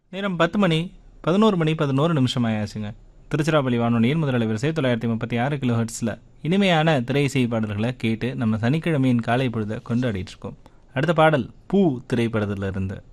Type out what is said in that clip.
நேரம் 10 மணி 11 ஆயாச்சுங்க. திருச்சிராப்பள்ளி வானொலியின் முதல் அலைவரிசை 936 கிலோ ஹெர்ட்ஸில் இனிமையான திரை இசை பாடல்களை கேட்டு நம்ம சனிக்கிழமையின் காலை பொழுதை கொண்டாடிட்டு இருக்கோம். அடுத்த பாடல் பூ திரைப்படத்திலிருந்து